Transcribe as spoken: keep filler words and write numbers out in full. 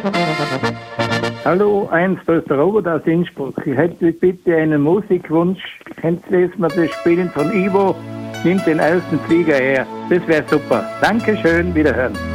Hallo, eins, da ist der Robert aus Innsbruck. Ich hätte bitte einen Musikwunsch. Könnt ihr mir das Spielen von Ivo? Nimmt den ersten Flieger her. Das wäre super. Dankeschön, wiederhören.